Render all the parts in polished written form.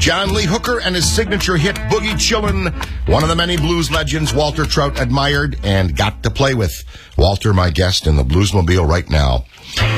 John Lee Hooker and his signature hit, Boogie Chillin', one of the many blues legends Walter Trout admired and got to play with. Walter, my guest in the Bluesmobile right now.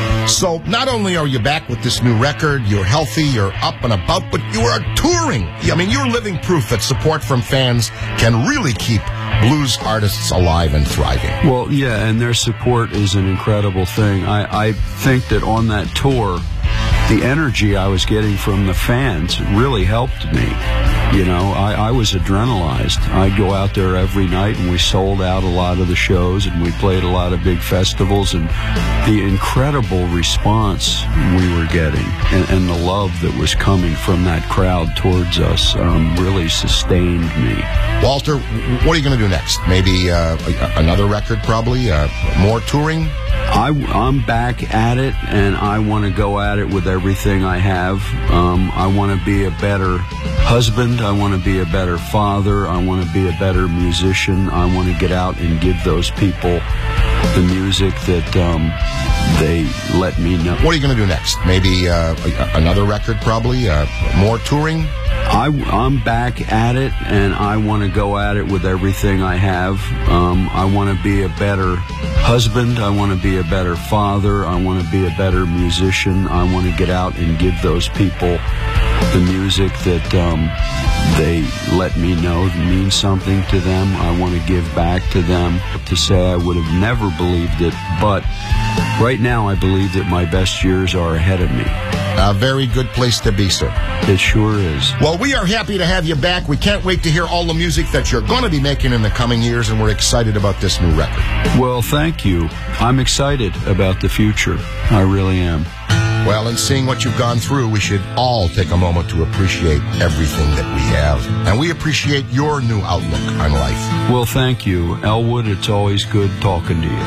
So, not only are you back with this new record, you're healthy, you're up and about, but you are touring. I mean, you're living proof that support from fans can really keep blues artists alive and thriving. Well, yeah, and their support is an incredible thing. I think that on that tour, the energy I was getting from the fans really helped me. You know, I was adrenalized. I'd go out there every night, and we sold out a lot of the shows, and we played a lot of big festivals, and the incredible response we were getting and the love that was coming from that crowd towards us really sustained me. Walter, what are you going to do next? Maybe another record, probably? More touring? I'm back at it, and I want to go at it with everything I have. I want to be a better husband. I want to be a better father. I want to be a better musician. I want to get out and give those people the music that they let me know. What are you going to do next? Maybe another record, probably? More touring? I'm back at it, and I want to go at it with everything I have. I want to be a better husband. I want to be a better father. I want to be a better musician. I want to get out and give those people the music that they let me know means something to them. I want to give back to them. To say I would have never believed it, but right now I believe that my best years are ahead of me. A very good place to be, sir. It sure is. Well, we are happy to have you back. We can't wait to hear all the music that you're going to be making in the coming years, and we're excited about this new record. Well, thank you. I'm excited about the future. I really am. Well, in seeing what you've gone through, we should all take a moment to appreciate everything that we have. And we appreciate your new outlook on life. Well, thank you. Elwood, it's always good talking to you.